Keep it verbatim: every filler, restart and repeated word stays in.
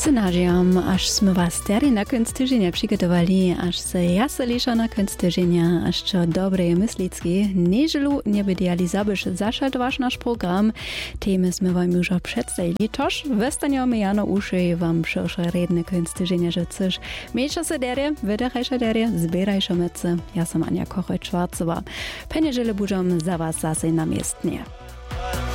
Scenarzom, aż sme was tady na konc tygodnia przygotowali, aż se jaselišo na konc tygodnia, aż čo dobre myslicki, nieželu nebediali zabyš zašaltovaš naš program. Temy sme wam już przedstawili, toż westaniamy jano uszy wam szersze redne konc tygodnia, że coś mniejsza se derie, wyderajsza derie, zbierajsza mecy. Ja sam Ania Kochoj-Czwarcowa. Penie żele budzom za was zase na miestnie.